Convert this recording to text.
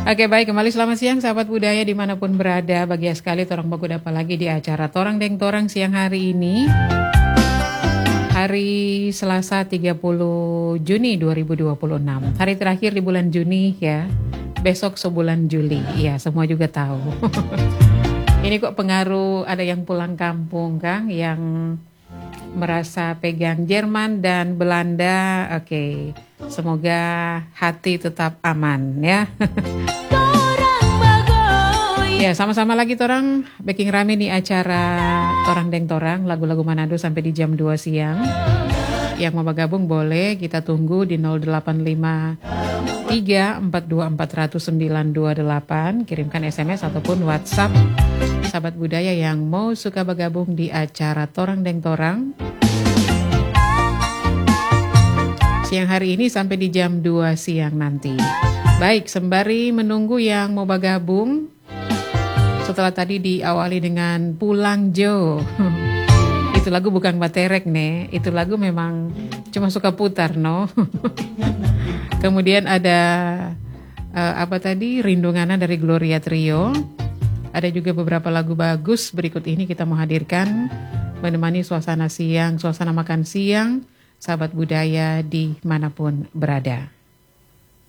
Oke, baik, kembali selamat siang sahabat budaya dimanapun berada. Bahagia sekali torang bagus dapat lagi di acara Torang Deng Torang siang hari ini. Hari Selasa 30 Juni 2026. Hari terakhir di bulan Juni ya. Besok sebulan Juli. Ya, semua juga tahu. Ini kok pengaruh ada yang pulang kampung, Kang, yang merasa pegang Jerman dan Belanda. Oke. Semoga hati tetap aman ya. Ya, sama-sama lagi torang backing rame nih acara Torang Deng Torang, lagu-lagu Manado sampai di jam 2 siang. Yang mau bergabung boleh, kita tunggu di 0853 424 kirimkan SMS ataupun WhatsApp sahabat budaya yang mau suka bergabung di acara Torang Deng Torang. Siang hari ini sampai di jam 2 siang nanti. Baik, sembari menunggu yang mau bergabung, setelah tadi diawali dengan Pulang Jo. Itu lagu bukan baterek nih, itu lagu memang cuma suka putar no. Kemudian ada apa tadi, Rindungana dari Gloria Trio. Ada juga beberapa lagu bagus berikut ini kita menghadirkan menemani suasana siang, suasana makan siang sahabat budaya dimanapun berada.